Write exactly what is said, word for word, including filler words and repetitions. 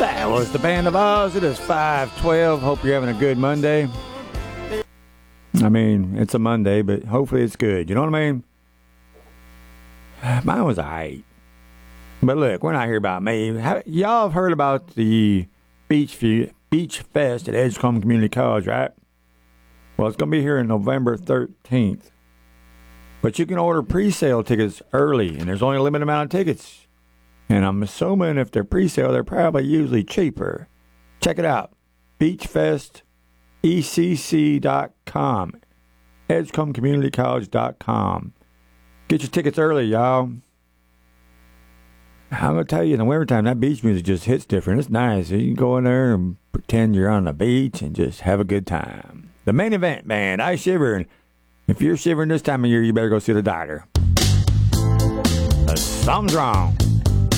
That was the Band of Oz. It is five twelve. Hope you're having a good Monday. I mean, it's a Monday, but hopefully it's good. You know what I mean? Mine was all right. But look, we're not here about me. How, y'all have heard about the Beach, Fe- Beach Fest at Edgecombe Community College, right? Well, it's going to be here on November thirteenth. But you can order pre-sale tickets early, and there's only a limited amount of tickets. And I'm assuming if they're pre-sale, they're probably usually cheaper. Check it out. beach fest e c c dot com. edgecombe community college dot com. Get your tickets early, y'all. I'm going to tell you, in the wintertime, that beach music just hits different. It's nice. You can go in there and pretend you're on the beach and just have a good time. The main event, man, I shiver. And if you're shivering this time of year, you better go see the doctor. Something's wrong.